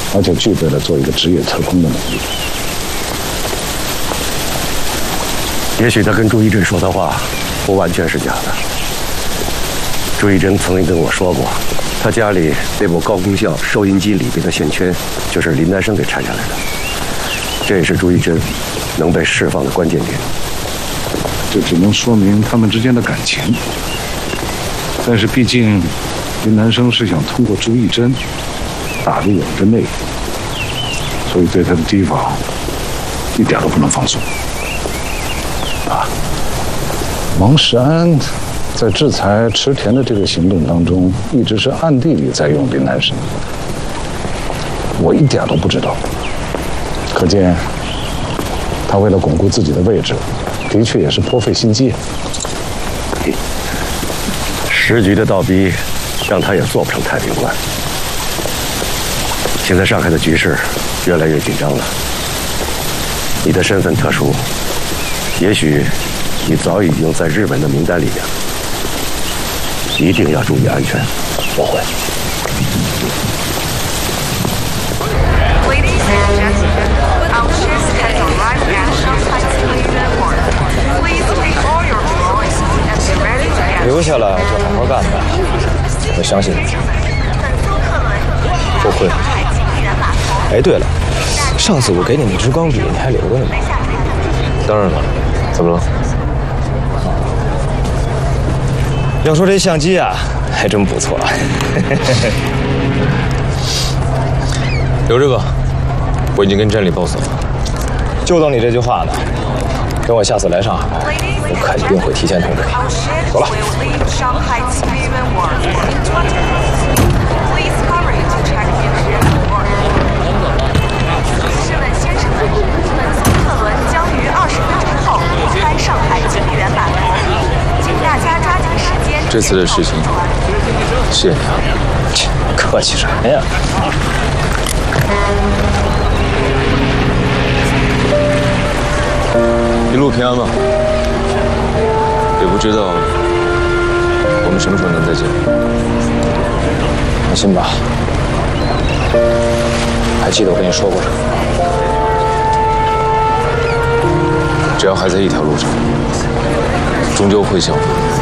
而且具备了做一个职业特工的能力。 也许他跟朱一珍说的话不完全是假的。朱一珍曾经跟我说过，他家里那部高功效收音机里边的线圈就是林南生给拆下来的，这也是朱一珍能被释放的关键点。 这只能说明他们之间的感情。但是毕竟林南生是想通过朱一珍打入我们的内部，所以对他的提防一点都不能放松。王世安在制裁池田的这个行动当中，一直是暗地里在用林南生，我一点都不知道。可见他为了巩固自己的位置，的确也是颇费心机。 时局的倒逼，让他也做不成太平官。现在上海的局势越来越紧张了，你的身份特殊，也许你早已经在日本的名单里面了，一定要注意安全。我会。 留下来就好好干吧，我相信你。不会。哎，对了，上次我给你那支钢笔，你还留着呢吗？当然了，怎么了？要说这相机啊，还真不错。留着吧，我已经跟镇里 boss 了，就等你这句话呢。等我下次来上海，我肯定会提前通知你。走了。 试问先生们，本次客轮将于20分钟后离开上海经园码头，请大家抓紧时间。 这次的事情，谢谢你啊。客气什么呀？一路平安吧。也不知道我们什么时候能再见。放心吧，还记得我跟你说过什么吗？只要还在一条路上，终究会相逢。